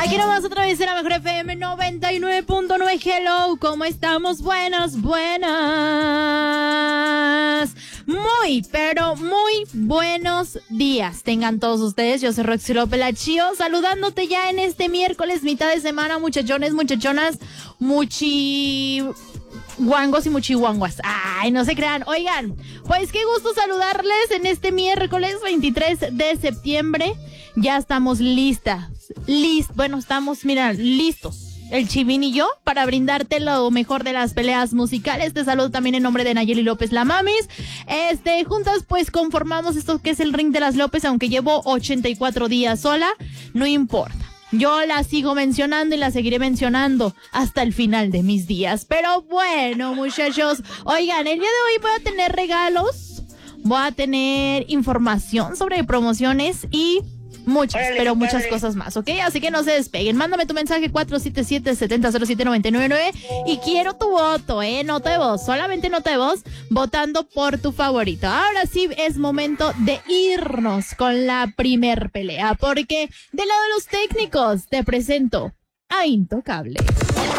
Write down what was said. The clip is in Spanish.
Aquí nomás otra vez en la Mejor FM 99.9. Hello, ¿cómo estamos? Buenas. Muy, pero muy buenos días tengan todos ustedes. Yo soy Roxy López La Chío, saludándote ya en este miércoles, mitad de semana, muchachones, muchachonas, guangos y muchihuanguas. Ay, no se crean. Oigan, pues qué gusto saludarles en este miércoles 23 de septiembre. Ya estamos listos. El Chivín y yo para brindarte lo mejor de las peleas musicales. Te saludo también en nombre de Nayeli López La Mamis. Juntas pues conformamos esto que es el Ring de las López, aunque llevo 84 días sola, no importa. Yo la sigo mencionando y la seguiré mencionando hasta el final de mis días. Pero bueno, muchachos, oigan, el día de hoy voy a tener regalos, voy a tener información sobre promociones y muchas cosas más, ¿ok? Así que no se despeguen. Mándame tu mensaje 477-7007-999 y quiero tu voto, nota de voz, solamente nota de voz, votando por tu favorito. Ahora sí es momento de irnos con la primer pelea, porque del lado de los técnicos te presento a Intocable.